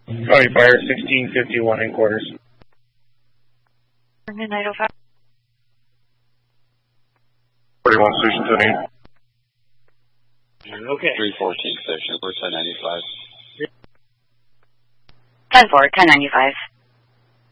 County Fire 1651 in quarters. Midnight 05. 41 Station 28. Okay. 314 Station, we're 1095. 10-4, 1095.